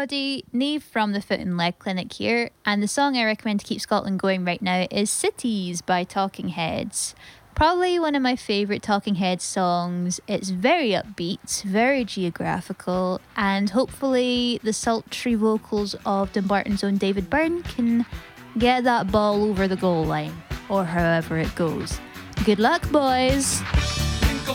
everybody, Neve from the Foot and Leg Clinic here, and the song I recommend to keep Scotland going right now is Cities by Talking Heads. Probably one of my favourite Talking Heads songs. It's very upbeat, very geographical, and hopefully the sultry vocals of Dumbarton's own David Byrne can get that ball over the goal line, or however it goes. Good luck, boys!